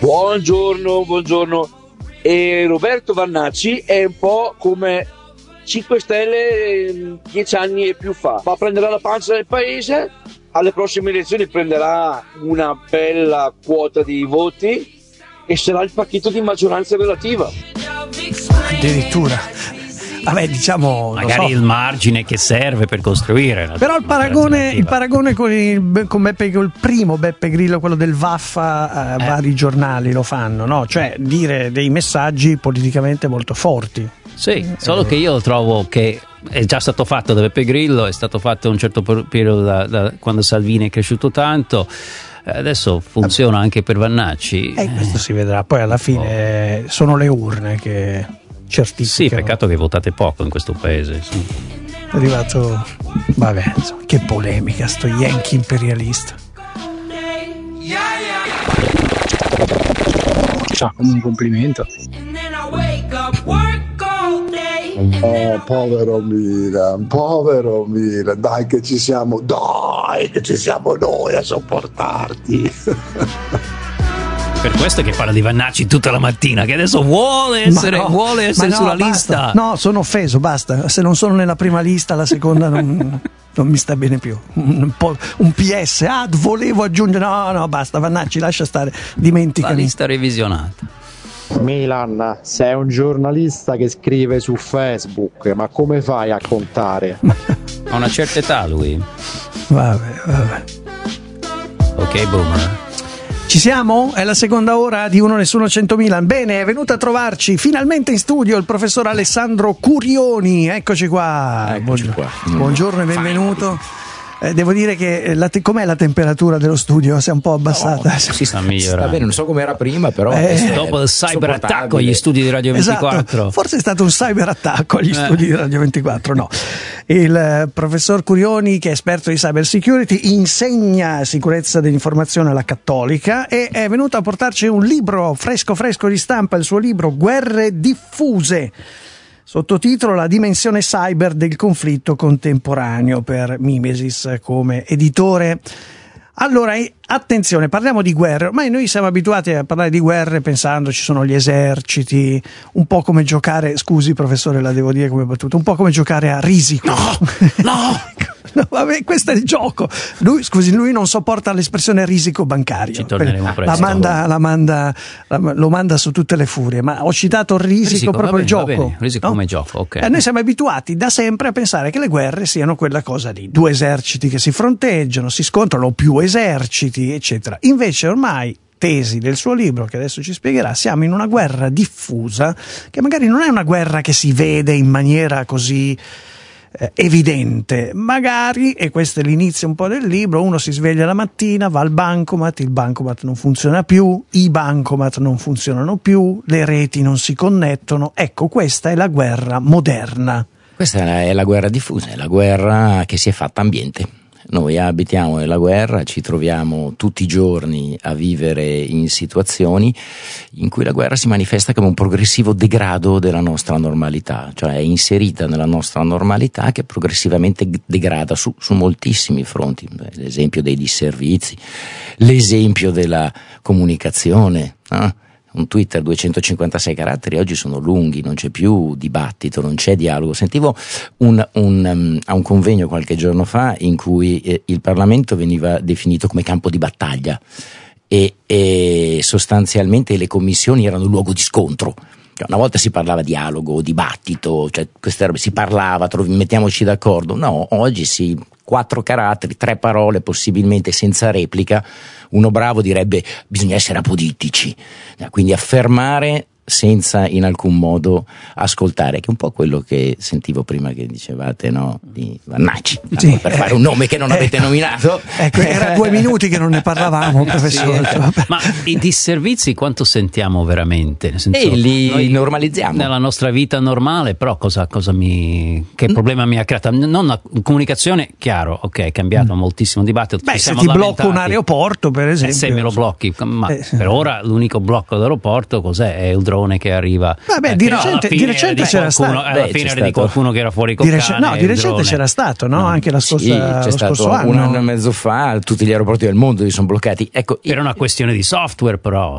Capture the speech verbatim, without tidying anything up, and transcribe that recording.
Buongiorno, buongiorno. E Roberto Vannacci è un po' come cinque Stelle dieci anni e più fa. Ma prenderà la pancia del paese, alle prossime elezioni prenderà una bella quota di voti e sarà il partito di maggioranza relativa. Addirittura. Vabbè, diciamo, magari so. il margine che serve per costruire. Però il paragone, il paragone con il, con Beppe, con il primo Beppe Grillo, quello del Vaffa, eh, eh. vari giornali lo fanno, no? Cioè dire dei messaggi politicamente molto forti. Sì, solo che io trovo che è già stato fatto da Beppe Grillo, è stato fatto un certo periodo da, da quando Salvini è cresciuto tanto. Adesso funziona anche per Vannacci. E eh, questo si vedrà. Poi alla fine oh. sono le urne che certificano. Sì, peccato che votate poco in questo paese. Sì. È arrivato. Vabbè, insomma, che polemica, sto Yankee imperialista. Ciao, come un complimento. Oh, povero Milan, povero Milan, dai che ci siamo, dai che ci siamo noi a sopportarti. Per questo che parla di Vannacci tutta la mattina, che adesso vuole essere, no, vuole essere no, sulla basta. lista. No, sono offeso, basta. Se non sono nella prima lista, la seconda non, non mi sta bene più. Un, po', un P S, ah, volevo aggiungere, no, no, basta, Vannacci, lascia stare, dimenticami. La lista revisionata. Milan, sei un giornalista che scrive su Facebook, ma come fai a contare? Ha una certa età lui. Vabbè, vabbè. Ok, boomer. Ci siamo? È la seconda ora di Uno Nessuno cento Milan. Bene, è venuto a trovarci finalmente in studio il professor Alessandro Curioni. Eccoci qua. Eccoci Buongiorno. qua. Buongiorno e benvenuto. Eh, devo dire che la te- com'è la temperatura dello studio? Si è un po' abbassata. No, si sta migliorando. Sta bene, non so com'era prima, però eh, dopo il cyberattacco agli studi di Radio ventiquattro. Esatto. Forse è stato un cyberattacco agli eh. studi di Radio ventiquattro. No. Il eh, professor Curioni, che è esperto di cyber security, insegna sicurezza dell'informazione alla Cattolica e è venuto a portarci un libro fresco fresco di stampa, il suo libro Guerre diffuse. Sottotitolo La dimensione cyber del conflitto contemporaneo, per Mimesis come editore. Allora, attenzione, parliamo di guerre. Ormai noi siamo abituati a parlare di guerre pensando ci sono gli eserciti, un po' come giocare, scusi professore, la devo dire come battuta, un po' come giocare a Risico. No, no! No, vabbè, questo è il gioco. Lui, scusi, lui non sopporta l'espressione risico bancario. Ci torneremo presto. La manda, la manda, la, lo manda su tutte le furie. Ma ho citato il risico, risico proprio bene, il gioco. Bene, risico no? come gioco, ok. Eh, noi siamo abituati da sempre a pensare che le guerre siano quella cosa lì. Due eserciti che si fronteggiano, si scontrano, più eserciti, eccetera. Invece ormai, tesi del suo libro, che adesso ci spiegherà, siamo in una guerra diffusa, che magari non è una guerra che si vede in maniera così eh, evidente, magari, e questo è l'inizio un po' del libro, uno si sveglia la mattina, va al bancomat, il bancomat non funziona più, i bancomat non funzionano più, le reti non si connettono. Ecco, questa è la guerra moderna. Questa è la guerra diffusa, è la guerra che si è fatta ambiente. Noi abitiamo nella guerra, ci troviamo tutti i giorni a vivere in situazioni in cui la guerra si manifesta come un progressivo degrado della nostra normalità, cioè è inserita nella nostra normalità che progressivamente degrada su, su moltissimi fronti, l'esempio dei disservizi, l'esempio della comunicazione, eh? Un Twitter duecentocinquantasei caratteri oggi sono lunghi, non c'è più dibattito, non c'è dialogo. Sentivo un, un, um, a un convegno qualche giorno fa in cui eh, il Parlamento veniva definito come campo di battaglia e, e sostanzialmente le commissioni erano luogo di scontro. Cioè, una volta si parlava dialogo, dibattito, cioè queste robe, si parlava, trovi, mettiamoci d'accordo. No, oggi sì, quattro caratteri, tre parole, possibilmente senza replica. Uno bravo direbbe bisogna essere apodittici, quindi affermare senza in alcun modo ascoltare, che è un po' quello che sentivo prima che dicevate, no, di Vannacci, sì, per fare un nome che non avete ecco, nominato. Ecco, era due minuti che non ne parlavamo, professore. Sì, ma i disservizi quanto sentiamo veramente? Nel senso, e li normalizziamo nella nostra vita normale, però cosa, cosa mi che problema mi ha creato? Non la comunicazione, chiaro, ok, è cambiato mm. moltissimo dibattito. Beh, se ti blocco un aeroporto, per esempio, eh, se me lo blocchi, ma eh, per ora l'unico blocco d'aeroporto cos'è? È il drone che arriva. Vabbè, di recente, di recente c'era stato. Alla fine era di qualcuno che era fuori col di rec- cane. No, di recente drone. C'era stato, no? no. Anche la scorsa, sì, c'è lo stato scorso anno. un anno e mezzo fa, tutti gli aeroporti del mondo sono bloccati. Ecco, era una questione di software, però.